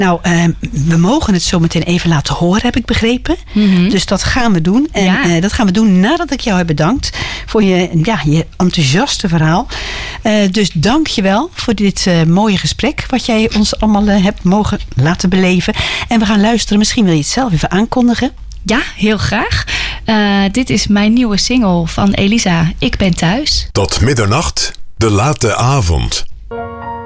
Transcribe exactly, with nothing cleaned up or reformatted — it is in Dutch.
Nou, uh, we mogen het zo meteen even laten horen, heb ik begrepen. Mm-hmm. Dus dat gaan we doen. En ja. uh, dat gaan we doen nadat ik jou heb bedankt voor je, ja, je enthousiaste verhaal. Uh, dus dank je wel voor dit uh, mooie gesprek wat jij ons allemaal uh, hebt mogen laten beleven. En we gaan luisteren. Misschien wil je het zelf even aankondigen. Ja, heel graag. Uh, dit is mijn nieuwe single van Elisa, Ik ben thuis. Tot middernacht, de late avond.